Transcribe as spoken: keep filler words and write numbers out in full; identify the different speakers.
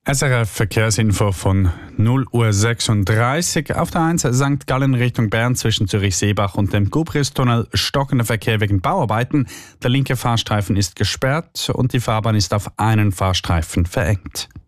Speaker 1: S R F Verkehrsinfo von null Uhr sechsunddreißig. Auf der eins Sankt Gallen Richtung Bern zwischen Zürich-Seebach und dem Gubristunnel stockender Verkehr wegen Bauarbeiten. Der linke Fahrstreifen ist gesperrt und die Fahrbahn ist auf einen Fahrstreifen verengt.